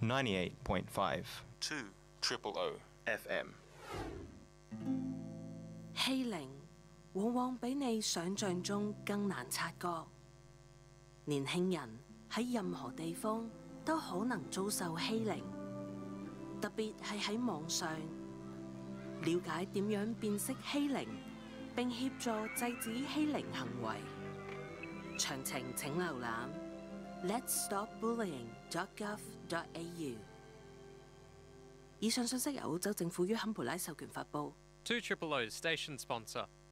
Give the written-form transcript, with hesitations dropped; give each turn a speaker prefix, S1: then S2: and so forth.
S1: 98.5 2 O FM。
S2: 欺凌往往比你想象中更難察覺。年輕人喺任何地方都可能遭受欺凌，特別係喺網上。了解點樣辨識欺凌，並協助制止欺凌行為。詳情請瀏覽 letsstopbullying.gov.au。以上信息由澳洲政府於坎培拉授權發布。
S3: 2 O's station sponsor.